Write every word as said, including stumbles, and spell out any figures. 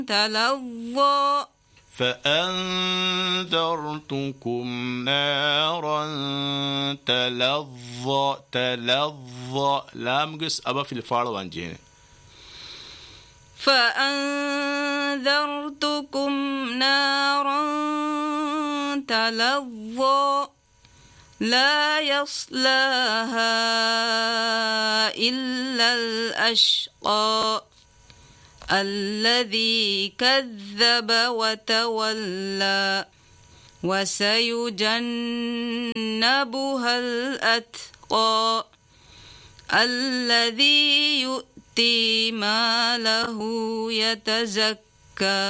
تلظى فأنذرتكم نارا تلظى تلظى لام جس أبا في الفار وانجين فأنذرتكم نارا تلظى لا يصلاها إلا الأشقى الذي كذب وتولى وسيجنبها الأتقى الذي يؤتي ماله يتزكى